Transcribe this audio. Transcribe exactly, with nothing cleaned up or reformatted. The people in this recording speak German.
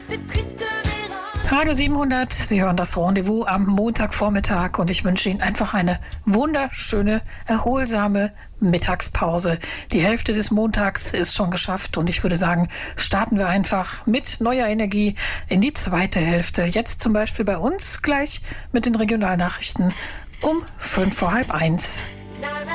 Radio siebenhundert, Sie hören das Rendezvous am Montagvormittag und ich wünsche Ihnen einfach eine wunderschöne, erholsame Mittagspause. Die Hälfte des Montags ist schon geschafft und ich würde sagen, starten wir einfach mit neuer Energie in die zweite Hälfte. Jetzt zum Beispiel bei uns gleich mit den Regionalnachrichten um fünf vor halb eins.